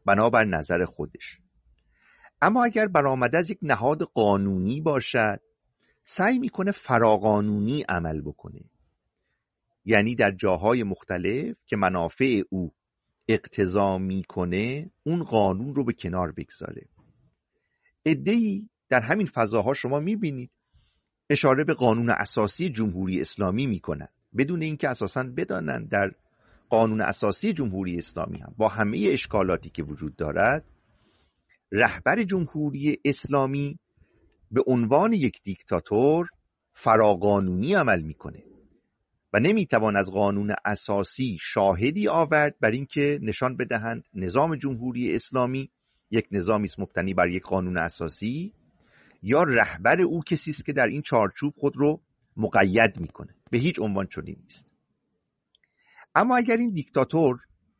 بنابر نظر خودش. اما اگر برآمده از یک نهاد قانونی باشد، سعی میکنه فراقانونی عمل بکنه، یعنی در جاهای مختلف که منافع او اقتضا میکنه اون قانون رو به کنار بگذاره. عده‌ای در همین فضاها شما میبینید اشاره به قانون اساسی جمهوری اسلامی میکنن بدون اینکه اساساً بدانند در قانون اساسی جمهوری اسلامی هم با همه اشکالاتی که وجود دارد، رهبر جمهوری اسلامی به عنوان یک دیکتاتور فراقانونی عمل میکنه و نمیتوان از قانون اساسی شاهدی آورد بر اینکه نشان بدهند نظام جمهوری اسلامی یک نظامی است مبتنی بر یک قانون اساسی یا رهبر او کسی است که در این چارچوب خود رو مقید میکنه. به هیچ عنوان چنین نیست. اما اگر این دیکتاتور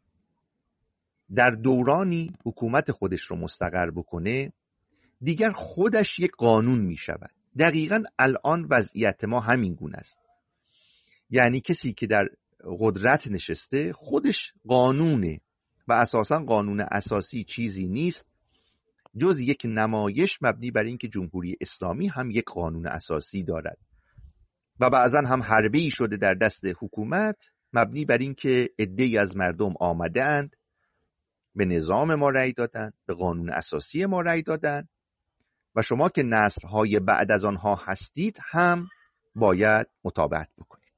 در دورانی حکومت خودش رو مستقر بکنه، دیگر خودش یک قانون می شود. دقیقاً الان وضعیت ما همین گونه است. یعنی کسی که در قدرت نشسته خودش قانونه و اساساً قانون اساسی چیزی نیست جز یک نمایش مبنی بر اینکه جمهوری اسلامی هم یک قانون اساسی دارد و بعضاً هم حربه‌ای شده در دست حکومت مبنی بر اینکه عده‌ای از مردم آمده‌اند به نظام ما رأی دادن، به قانون اساسی ما رأی دادن و شما که نسل‌های بعد از آنها هستید هم باید مطابقت بکنید.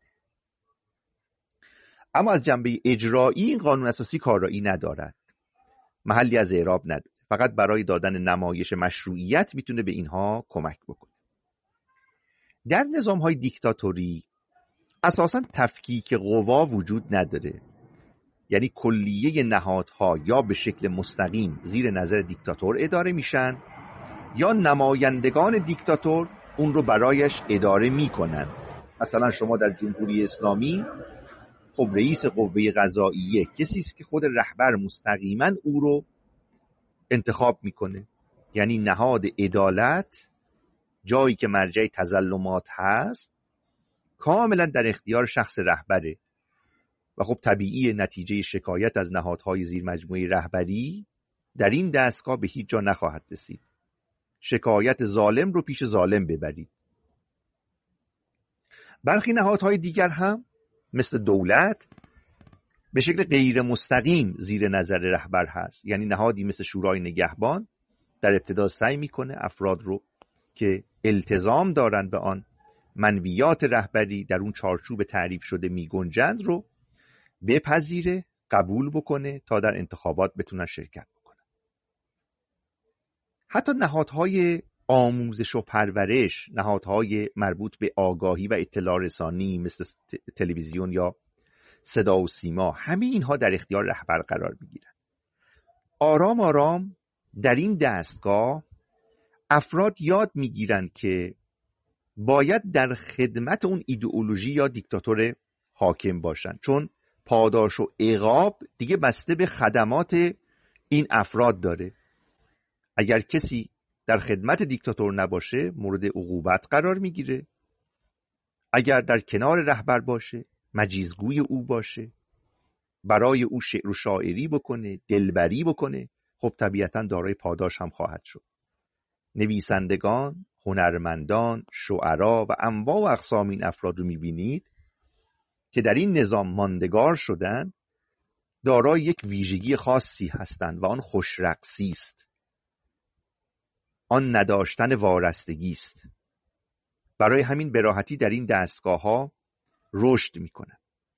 اما از جنبه اجرایی این قانون اساسی کارایی ندارد، محلی از اعراب نداره، فقط برای دادن نمایش مشروعیت میتونه به اینها کمک بکنه. در نظام‌های دیکتاتوری اساساً تفکیک قوا وجود نداره، یعنی کلیه نهادها یا به شکل مستقیم زیر نظر دیکتاتور اداره میشن یا نمایندگان دیکتاتور اون رو برایش اداره میکنن. مثلا شما در جمهوری اسلامی خب رئیس قوه قضاییه کسی است که خود رهبر مستقیما او رو انتخاب میکنه، یعنی نهاد عدالت جایی که مرجع تظلمات هست کاملا در اختیار شخص رهبره و خب طبیعی نتیجه شکایت از نهادهای زیر مجموعه رهبری در این دستگاه به هیچ جا نخواهد رسید. شکایت ظالم رو پیش ظالم ببرید. برخی نهادهای دیگر هم مثل دولت به شکل غیر مستقیم زیر نظر رهبر هست، یعنی نهادی مثل شورای نگهبان در ابتدا سعی میکنه افراد رو که التزام دارند به آن منویات رهبری در اون چارچوب تعریف شده میگنجند رو بپذیره، قبول بکنه تا در انتخابات بتونن شرکت بکنن. حتی نهادهای آموزش و پرورش، نهادهای مربوط به آگاهی و اطلاع رسانی مثل تلویزیون یا صدا و سیما، همه اینها در اختیار رهبر قرار میگیرن. آرام آرام در این دستگاه افراد یاد میگیرن که باید در خدمت اون ایدئولوژی یا دیکتاتور حاکم باشن، چون پاداش و عقاب دیگه بسته به خدمات این افراد داره. اگر کسی در خدمت دیکتاتور نباشه مورد عقوبت قرار میگیره، اگر در کنار رهبر باشه مجیزگوی او باشه، برای او شعر و شاعری بکنه، دلبری بکنه، خب طبیعتاً دارای پاداش هم خواهد شد. نویسندگان، هنرمندان، شعرا و انواع و اقسام این افراد رو میبینید که در این نظام ماندگار شدن، دارای یک ویژگی خاصی هستند و آن خوشرقصی است، آن نداشتن وارستگی است. برای همین به راحتی در این دستگاه ها رشد میکنن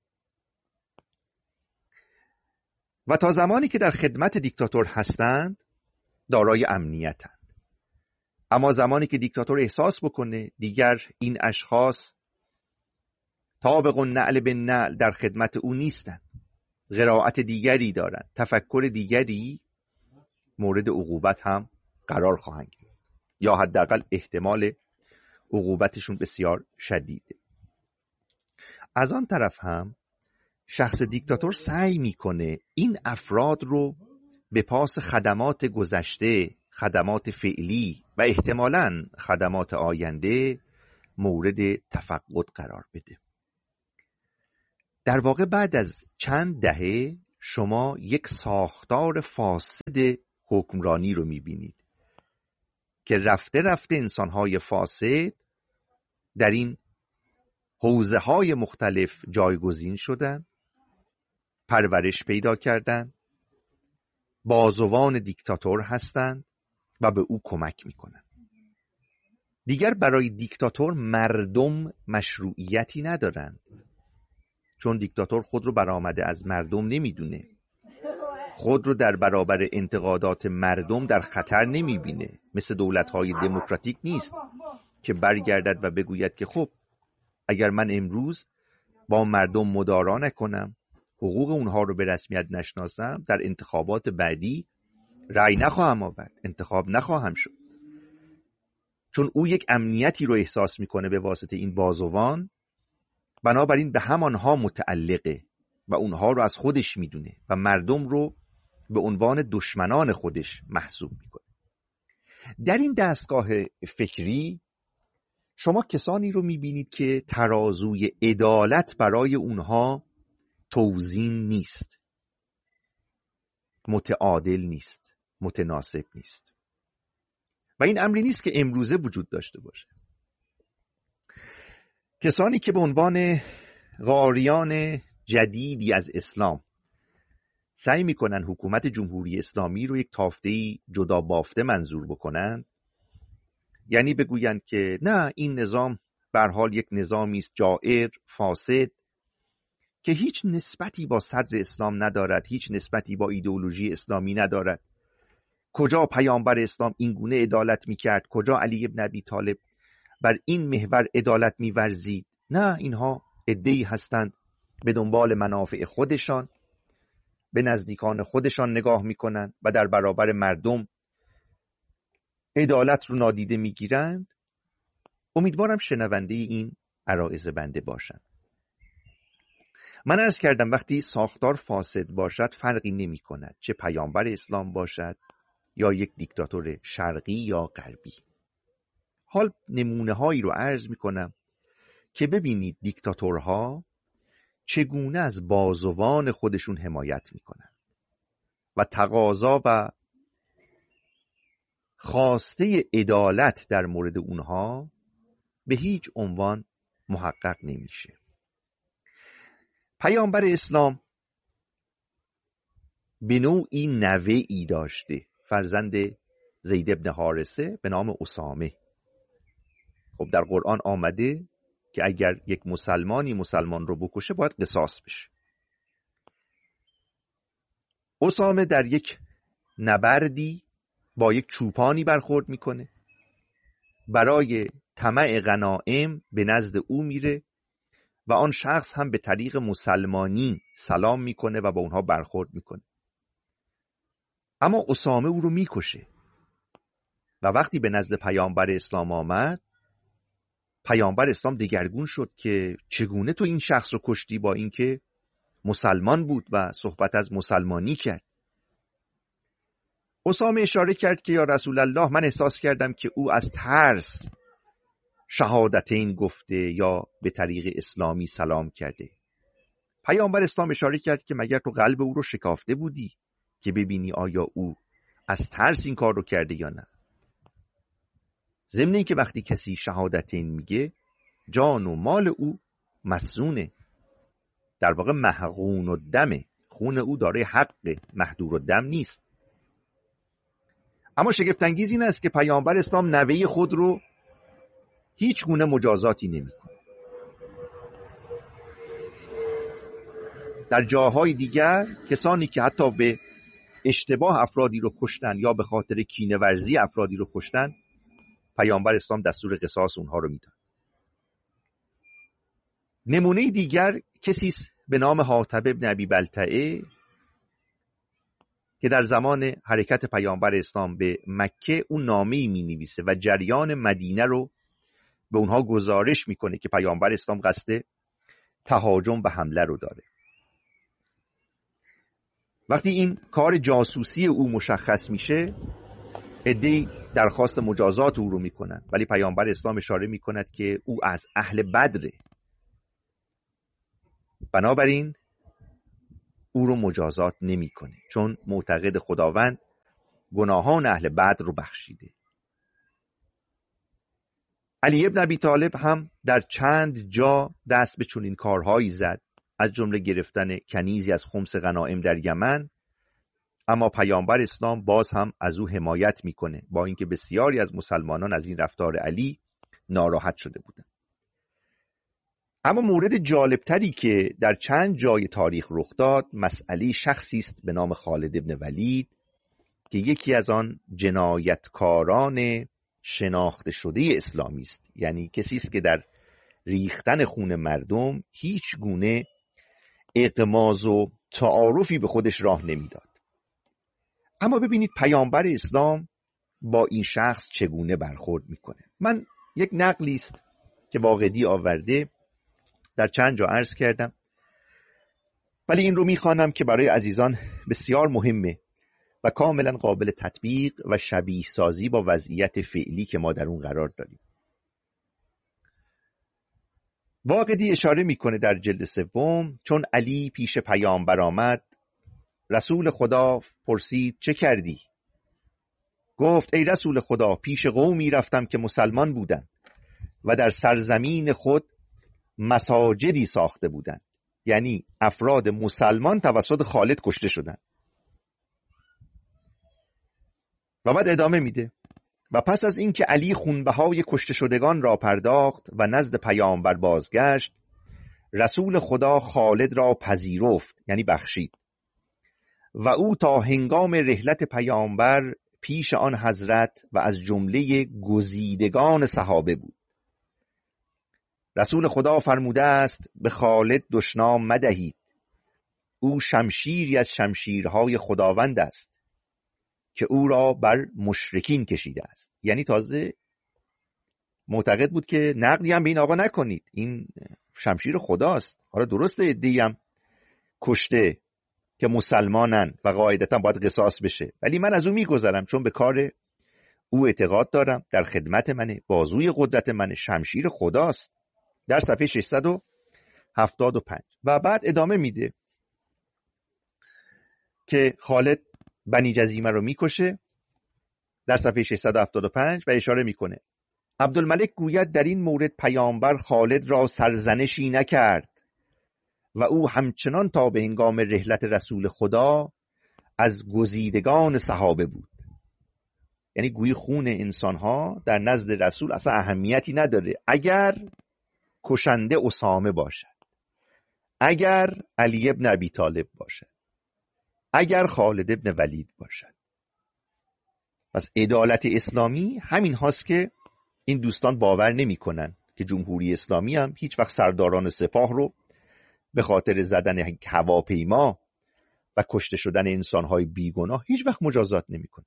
و تا زمانی که در خدمت دیکتاتور هستند دارای امنیتند. اما زمانی که دیکتاتور احساس بکنه دیگر این اشخاص طابق النعل بالنعل در خدمت او نیستند، قرائت دیگری دارند، تفکر دیگری، مورد عقوبت هم قرار خواهند گرفت یا حداقل احتمال عقوبتشون بسیار شدیده. از آن طرف هم شخص دیکتاتور سعی میکنه این افراد رو به پاس خدمات گذشته، خدمات فعلی و احتمالاً خدمات آینده مورد تفقد قرار بده. در واقع بعد از چند دهه شما یک ساختار فاسد حکمرانی رو میبینید که رفته رفته انسانهای فاسد در این حوزه های مختلف جایگزین شدن، پرورش پیدا کردن، بازوان دیکتاتور هستند و به او کمک میکنن. دیگر برای دیکتاتور مردم مشروعیتی ندارند، چون دیکتاتور خود رو برآمده از مردم نمیدونه، خود رو در برابر انتقادات مردم در خطر نمیبینه. مثل دولت‌های دموکراتیک نیست که برگردد و بگوید که خب اگر من امروز با مردم مدارا نکنم، حقوق اونها رو به رسمیت نشناسم، در انتخابات بعدی رأی نخواهم آورد، انتخاب نخواهم شد. چون او یک امنیتی رو احساس میکنه به واسطه این بازوان، بنابراین به همانها متعلقه و اونها رو از خودش میدونه و مردم رو به عنوان دشمنان خودش محسوب میکنه. در این دستگاه فکری شما کسانی رو میبینید که ترازوی عدالت برای اونها توزین نیست، متعادل نیست، متناسب نیست. و این امری نیست که امروزه وجود داشته باشه. کسانی که به عنوان قاریان جدیدی از اسلام سعی میکنن حکومت جمهوری اسلامی رو یک تافته‌ای جدا بافته منظور بکنن، یعنی بگویند که نه، این نظام به هر حال یک نظامی است جائر، فاسد، که هیچ نسبتی با صدر اسلام ندارد، هیچ نسبتی با ایدئولوژی اسلامی ندارد. کجا پیامبر اسلام این گونه عدالت میکرد؟ کجا علی ابن ابی طالب بر این محور عدالت میورزید؟ نه، اینها عده‌ای هستند به دنبال منافع خودشان، به نزدیکان خودشان نگاه میکنند و در برابر مردم عدالت رو نادیده میگیرند. امیدوارم شنونده این عرایض بنده باشند. من عرض کردم وقتی ساختار فاسد باشد فرقی نمی کند چه پیامبر اسلام باشد یا یک دیکتاتور شرقی یا غربی. حال نمونه هایی رو عرض می کنم که ببینید دیکتاتورها چگونه از بازوان خودشون حمایت می کنند و تقاضا و خواسته عدالت در مورد اونها به هیچ عنوان محقق نمیشه. پیامبر اسلام به نوعی نوه‌ای داشته، فرزند زید ابن حارثه به نام اسامه. خب در قرآن آمده که اگر یک مسلمانی مسلمان رو بکشه باید قصاص بشه. اسامه در یک نبردی با یک چوپانی برخورد میکنه، برای طمع غنایم به نزد او میره و آن شخص هم به طریق مسلمانی سلام میکنه و با اونها برخورد میکنه، اما اسامه او رو میکشه. و وقتی به نزد پیامبر اسلام آمد، پیامبر اسلام دگرگون شد که چگونه تو این شخص رو کشتی با اینکه مسلمان بود و صحبت از مسلمانی کرد. اسامه اشاره کرد که یا رسول الله، من احساس کردم که او از ترس شهادتین گفته یا به طریق اسلامی سلام کرده. پیامبر اسلام اشاره کرد که مگر تو قلب او رو شکافته بودی که ببینی آیا او از ترس این کار رو کرده یا نه؟ ضمن این که وقتی کسی شهادتین میگه جان و مال او مسئونه، در واقع محقون و دمه، خون او داره حق، محدور و دم نیست. اما شگفت انگیز این است که پیامبر اسلام نوه خود رو هیچ گونه مجازاتی نمیکنه. در جاهای دیگر کسانی که حتی به اشتباه افرادی رو کشتن یا به خاطر کینه ورزی افرادی رو کشتن، پیامبر اسلام دستور قصاص اونها رو میداد. نمونه دیگر کسی به نام حاتب ابن ابی بلتعه که در زمان حرکت پیامبر اسلام به مکه اون نامه‌ای می‌نویسه و جریان مدینه رو به اونها گزارش میکنه که پیامبر اسلام قصد تهاجم و حمله رو داره. وقتی این کار جاسوسی او مشخص میشه، عده‌ای درخواست مجازات او رو میکنن، ولی پیامبر اسلام اشاره میکند که او از اهل بدره. بنابراین او رو مجازات نمیکنه، چون معتقد خداوند گناهان اهل بدر رو بخشیده. علی ابن ابی طالب هم در چند جا دست به چنین کارهایی زد، از جمله گرفتن کنیزی از خمس غنایم در یمن، اما پیامبر اسلام باز هم از او حمایت میکنه، با اینکه بسیاری از مسلمانان از این رفتار علی ناراحت شده بودند. اما مورد جالبتری که در چند جای تاریخ رخ داد، مسئله شخصی است به نام خالد ابن ولید که یکی از آن جنایتکاران شناخته شده اسلامی است، یعنی کسی است که در ریختن خون مردم هیچ گونه اغماض و تعارفی به خودش راه نمیداد. اما ببینید پیامبر اسلام با این شخص چگونه برخورد میکنه. من یک نقلی است که واقدی آورده در چند جا عرض کردم، ولی این رو میخوانم که برای عزیزان بسیار مهمه و کاملا قابل تطبیق و شبیه سازی با وضعیت فعلی که ما در اون قرار داریم. واقدی اشاره میکنه در جلد سوم: چون علی پیش پیامبر آمد، رسول خدا پرسید چه کردی؟ گفت ای رسول خدا، پیش قومی رفتم که مسلمان بودند و در سرزمین خود مساجدی ساخته بودند، یعنی افراد مسلمان توسط خالد کشته شدند. و بعد ادامه میده: و پس از اینکه علی خونبهای کشته شدگان را پرداخت و نزد پیامبر بازگشت، رسول خدا خالد را پذیرفت، یعنی بخشید، و او تا هنگام رحلت پیامبر پیش آن حضرت و از جمله گزیدگان صحابه بود. رسول خدا فرموده است به خالد دشنام مدهید، او شمشیری از شمشیرهای خداوند است که او را بر مشرکین کشیده است. یعنی تازه معتقد بود که نقدی هم به این آقا نکنید، این شمشیر خداست. حالا درسته عده‌ای هم کشته که مسلمانن و قاعدتا باید قصاص بشه، ولی من از او میگذرم چون به کار او اعتقاد دارم، در خدمت منه، بازوی قدرت منه، شمشیر خداست. در صفحه 675. و بعد ادامه میده که خالد بنی جزیمه رو میکشه در صفحه 675 و اشاره میکنه: عبدالملک گوید در این مورد پیامبر خالد را سرزنشی نکرد و او همچنان تا به هنگام رحلت رسول خدا از گزیدگان صحابه بود. یعنی گویی خون انسانها در نزد رسول اصلا اهمیتی نداره، اگر کشنده اسامه باشد، اگر علی ابن ابی طالب باشد، اگر خالد ابن ولید باشد. پس عدالت اسلامی همین هاست که این دوستان باور نمی کنن که جمهوری اسلامی هم هیچ وقت سرداران سپاه رو به خاطر زدن هواپیما و کشته شدن انسانهای بیگناه هیچ وقت مجازات نمی کنه.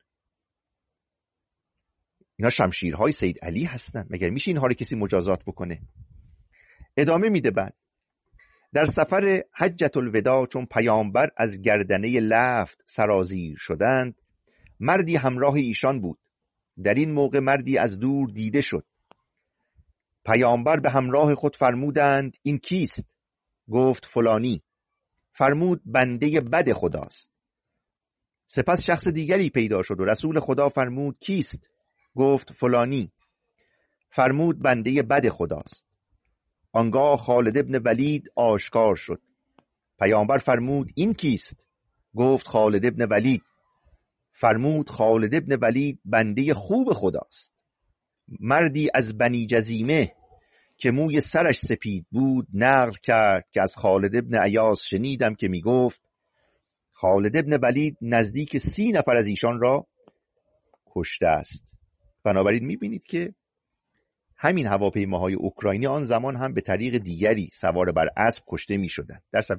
اینا شمشیرهای سید علی هستن، مگر میشه اینها رو کسی مجازات بکنه؟ ادامه میده بعد: در سفر حجت الوداع چون پیامبر از گردنه لفت سرازیر شدند، مردی همراه ایشان بود. در این موقع مردی از دور دیده شد. پیامبر به همراه خود فرمودند این کیست؟ گفت فلانی. فرمود بنده بد خداست. سپس شخص دیگری پیدا شد و رسول خدا فرمود کیست؟ گفت فلانی. فرمود بنده بد خداست. آنگاه خالد ابن ولید آشکار شد. پیامبر فرمود این کیست؟ گفت خالد ابن ولید. فرمود خالد ابن ولید بنده خوب خداست. مردی از بنی جزیمه که موی سرش سپید بود نقل کرد که از خالد ابن عیاض شنیدم که می گفت خالد ابن ولید نزدیک 30 نفر از ایشان را کشته است. بنابراین می بینید که همین هواپیماهای اوکراینی آن زمان هم به طریق دیگری سوار بر اسب کشته می شدند. در صفحه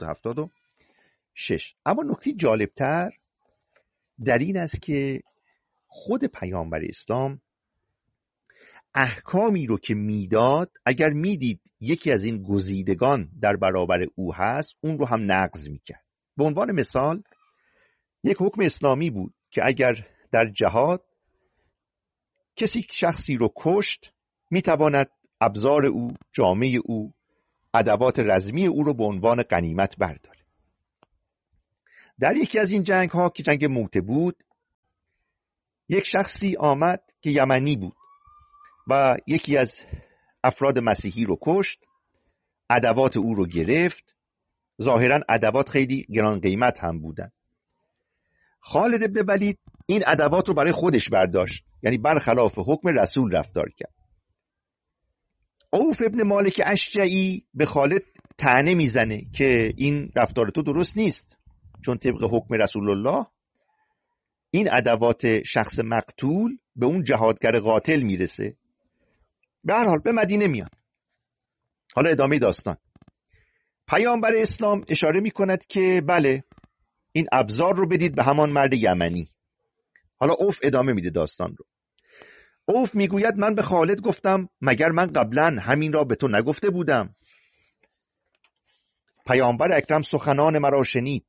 676. اما نکته جالبتر در این است که خود پیامبر اسلام احکامی رو که میداد، اگر میدید یکی از این گزیدگان در برابر او هست، اون رو هم نقض میکرد. به عنوان مثال یک حکم اسلامی بود که اگر در جهاد کسی شخصی رو کشت، میتواند ابزار او، جامه او، ادوات رزمی او رو به عنوان غنیمت برداره. در یکی از این جنگ ها که جنگ موته بود، یک شخصی آمد که یمنی بود و یکی از افراد مسیحی رو کشت، ادوات او رو گرفت. ظاهرا ادوات خیلی گران قیمت هم بودن. خالد ابن ولید این ادوات رو برای خودش برداشت، یعنی برخلاف حکم رسول رفتار کرد. عوف ابن مالک اشجعی به خالد طعنه میزنه که این رفتار تو درست نیست، چون طبق حکم رسول الله این ادوات شخص مقتول به اون جهادگر قاتل میرسه. به هر حال به مدینه میان. حالا ادامه داستان. پیامبر اسلام اشاره میکند که بله، این ابزار رو بدید به همان مرد یمنی. حالا عوف ادامه میده داستان رو. عوف میگوید من به خالد گفتم مگر من قبلا همین را به تو نگفته بودم؟ پیامبر اکرم سخنان مرا شنید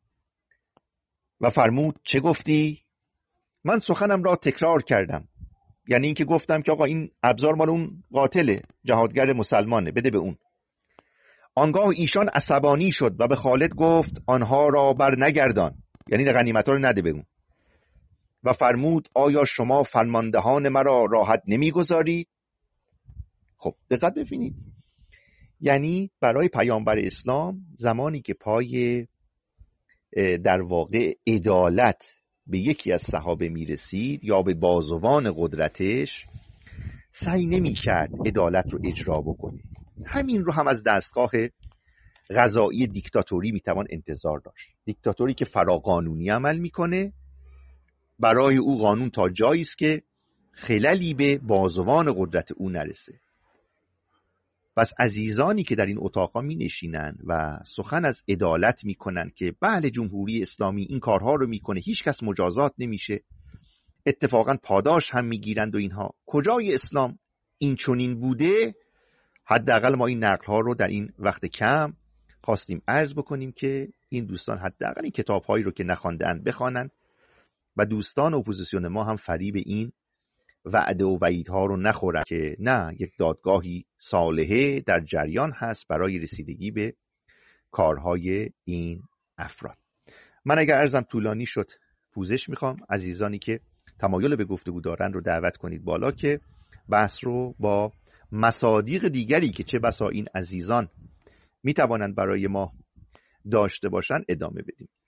و فرمود چه گفتی؟ من سخنم را تکرار کردم، یعنی اینکه گفتم که آقا این ابزار مال اون قاتله، جهادگر مسلمانه، بده به اون. آنگاه ایشان عصبانی شد و به خالد گفت آنها را بر نگردان، یعنی غنیمت‌ها رو نده به اون. و فرمود آیا شما فرماندهان مرا راحت نمیگذارید؟ خب دقت ببینید، یعنی برای پیامبر اسلام زمانی که پای در واقع عدالت به یکی از صحابه میرسید یا به بازوان قدرتش، سعی نمی‌کرد عدالت رو اجرا بکنه. همین رو هم از دستگاه قضایی دیکتاتوری میتوان انتظار داشت. دیکتاتوری که فراقانونی عمل میکنه، برای او قانون تا جایی است که خللی به بازوان قدرت او نرسه. پس عزیزانی که در این اتاقا می نشینن و سخن از عدالت می کنن که بله جمهوری اسلامی این کارها رو میکنه، هیچ کس مجازات نمیشه، اتفاقا پاداش هم میگیرند و اینها، کجای اسلام این چنین بوده؟ حداقل ما این نقل‌ها رو در این وقت کم خواستیم عرض بکنیم که این دوستان حداقل این کتاب‌هایی رو که نخواندند بخوانند و دوستان اپوزیسیون ما هم فریب این وعده و وعیدها رو نخورن که نه، یک دادگاهی صالحه در جریان هست برای رسیدگی به کارهای این افراد. من اگر عرضم طولانی شد پوزش میخوام. عزیزانی که تمایل به گفتگو دارن رو دعوت کنید بالا که بحث رو با مصادیق دیگری که چه بسا این عزیزان میتوانند برای ما داشته باشند ادامه بدیم.